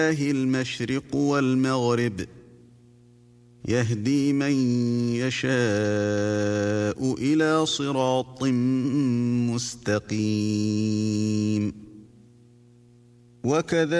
المشرق والمغرب يهدي من يشاء إلى صراط مستقيم. وكذلك